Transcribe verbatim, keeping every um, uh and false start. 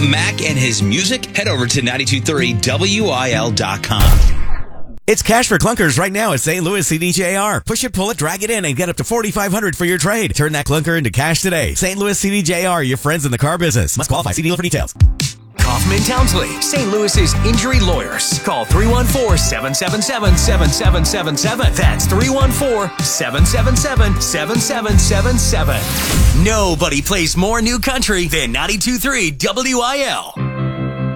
Mac and his music? Head over to ninety-two point three W I L dot com. It's Cash for Clunkers right now at Saint Louis C D J R. Push it, pull it, drag it in, and get up to forty-five hundred dollars for your trade. Turn that clunker into cash today. Saint Louis C D J R, your friends in the car business. Must qualify. See dealer for details. Kaufman Townsley, Saint Louis's injury lawyers. Call three one four, seven seven seven, seven seven seven seven. That's three one four, seven seven seven, seven seven seven seven. Nobody plays more new country than ninety-two point three W I L.